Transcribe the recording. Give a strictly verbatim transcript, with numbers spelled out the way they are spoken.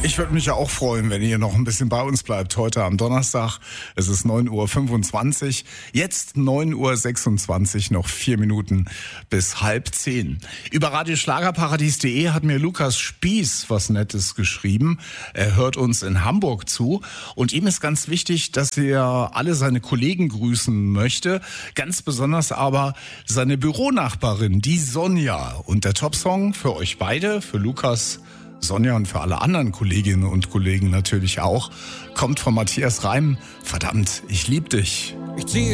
Ich würde mich ja auch freuen, wenn ihr noch ein bisschen bei uns bleibt. Heute am Donnerstag, es ist neun Uhr fünfundzwanzig, jetzt neun Uhr sechsundzwanzig, noch vier Minuten bis halb zehn. Über radioschlagerparadies punkt de hat mir Lukas Spieß was Nettes geschrieben. Er hört uns in Hamburg zu und ihm ist ganz wichtig, dass er alle seine Kollegen grüßen möchte. Ganz besonders aber seine Büronachbarin, die Sonja. Und der Topsong für euch beide, für Lukas, Sonja und für alle anderen Kolleginnen und Kollegen natürlich auch, kommt von Matthias Reim. Verdammt, ich lieb dich. Ich ziehe